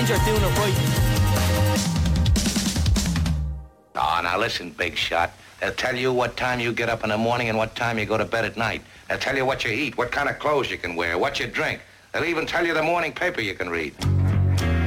means you're doing it right. Oh, now listen, big shot. They'll tell you what time you get up in the morning and what time you go to bed at night. They'll tell you what you eat, what kind of clothes you can wear, what you drink. They'll even tell you the morning paper you can read.